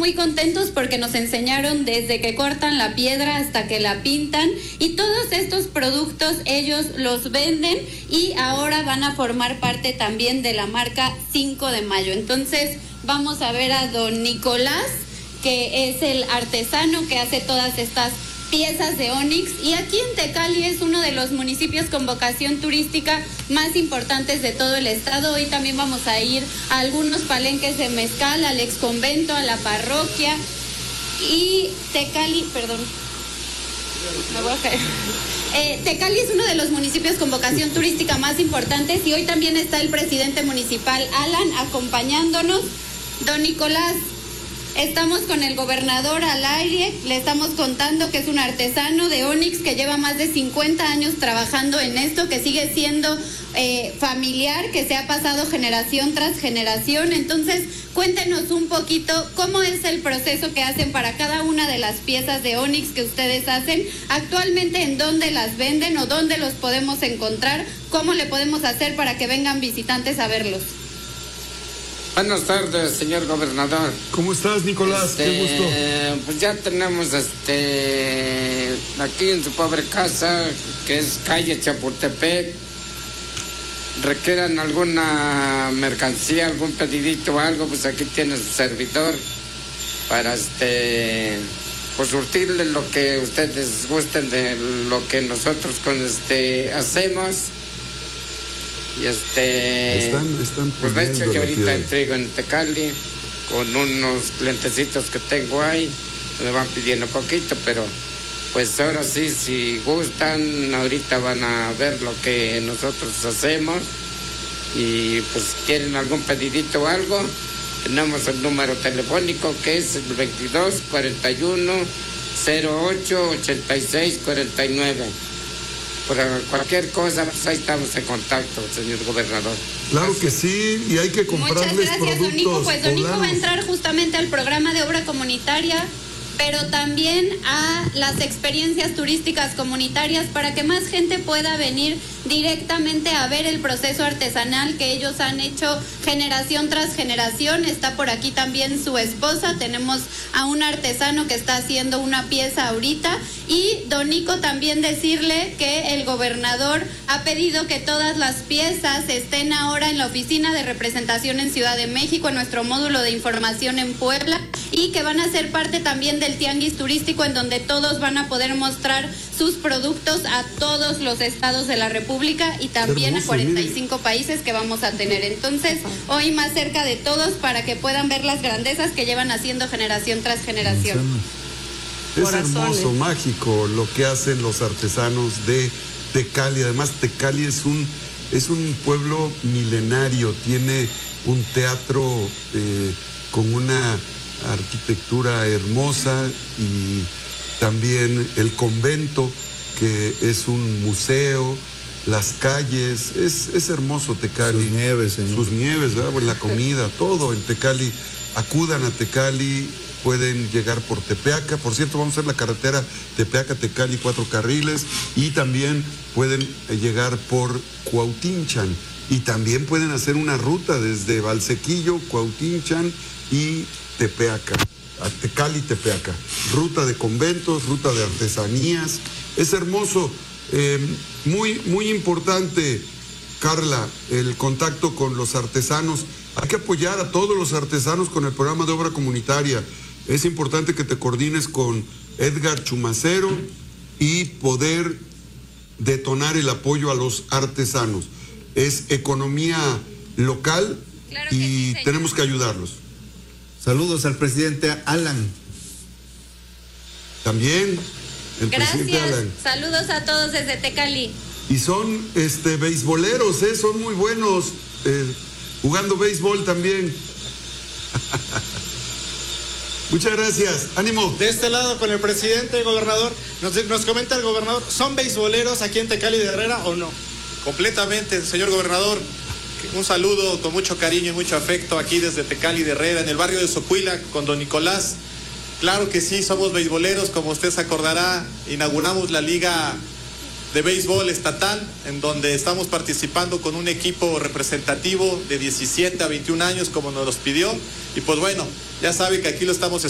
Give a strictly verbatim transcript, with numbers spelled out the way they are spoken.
muy contentos porque nos enseñaron desde que cortan la piedra hasta que la pintan, y todos estos productos ellos los venden y ahora van a formar parte también de la marca cinco de mayo. Entonces vamos a ver a don Nicolás, que es el artesano que hace todas estas piezas de ónix, y aquí en Tecali es uno de los municipios con vocación turística más importantes de todo el estado. Hoy también vamos a ir a algunos palenques de mezcal, al exconvento, a la parroquia, y Tecali, perdón, me voy a caer. Eh, Tecali es uno de los municipios con vocación turística más importantes, y hoy también está el presidente municipal, Alan, acompañándonos. Don Nicolás, estamos con el gobernador al aire, le estamos contando que es un artesano de ónix que lleva más de cincuenta años trabajando en esto, que sigue siendo eh, familiar, que se ha pasado generación tras generación. Entonces, cuéntenos un poquito cómo es el proceso que hacen para cada una de las piezas de ónix que ustedes hacen. Actualmente, ¿en dónde las venden o dónde los podemos encontrar? ¿Cómo le podemos hacer para que vengan visitantes a verlos? Buenas tardes, señor gobernador. ¿Cómo estás, Nicolás? Este, Qué gusto. Pues ya tenemos este aquí en su pobre casa, que es calle Chapultepec. Requieran alguna mercancía, algún pedidito o algo, pues aquí tiene su servidor para este pues surtirle lo que ustedes gusten de lo que nosotros con este hacemos. Y este están, están pues de hecho yo ahorita entrego en Tecali con unos clientecitos que tengo ahí, me van pidiendo poquito, pero pues ahora sí, si gustan, ahorita van a ver lo que nosotros hacemos, y pues quieren algún pedidito o algo, tenemos el número telefónico que es el veintidós cuarenta y uno cero ocho ochenta y seis cuarenta y nueve. Por cualquier cosa, pues ahí estamos en contacto, señor gobernador. Claro Gracias. que sí, y hay que comprarles Muchas gracias, productos. don Nico. Pues don Nico poblanos. va a entrar justamente al programa de obra comunitaria, pero también a las experiencias turísticas comunitarias, para que más gente pueda venir directamente a ver el proceso artesanal que ellos han hecho generación tras generación. Está por aquí también su esposa, tenemos a un artesano que está haciendo una pieza ahorita, y don Nico, también decirle que el gobernador ha pedido que todas las piezas estén ahora en la oficina de representación en Ciudad de México, en nuestro módulo de información en Puebla, y que van a ser parte también del tianguis turístico, en donde todos van a poder mostrar sus productos a todos los estados de la República y también hermoso, a cuarenta y cinco mire. países que vamos a tener. Entonces, hoy más cerca de todos, para que puedan ver las grandezas que llevan haciendo generación tras generación. Es hermoso, mágico lo que hacen los artesanos de Tecali. Además, Tecali es un, es un pueblo milenario, tiene un teatro eh, con una arquitectura hermosa, y también el convento, que es un museo, las calles, es, es hermoso Tecali. Sus nieves, señor. Sus nieves, ¿verdad? La comida, todo en Tecali. Acudan a Tecali, pueden llegar por Tepeaca. Por cierto, vamos a hacer la carretera Tepeaca-Tecali, cuatro carriles, y también pueden llegar por Cuautinchan, y también pueden hacer una ruta desde Valsequillo, Cuautinchan y Tepeaca, a Tecali, Tepeaca, ruta de conventos, ruta de artesanías. Es hermoso, eh, muy, muy importante, Carla, el contacto con los artesanos. Hay que apoyar a todos los artesanos con el programa de obra comunitaria. Es importante que te coordines con Edgar Chumacero y poder detonar el apoyo a los artesanos. Es economía local, claro, y sí, tenemos que ayudarlos. Saludos al presidente Alan. También el Gracias. presidente Alan. Saludos a todos desde Tecali. Y son este beisboleros, ¿eh? Son muy buenos eh, jugando béisbol también. Muchas gracias, ánimo. De este lado con el presidente, gobernador, nos, nos comenta el gobernador, ¿son beisboleros aquí en Tecali de Herrera o no? Completamente, señor gobernador. Un saludo con mucho cariño y mucho afecto aquí desde Tecali de Herrera, en el barrio de Socuila, con don Nicolás. Claro que sí, somos beisboleros, como usted se acordará, inauguramos la Liga de Béisbol Estatal, en donde estamos participando con un equipo representativo de diecisiete a veintiún años, como nos los pidió, y pues bueno, ya sabe que aquí lo estamos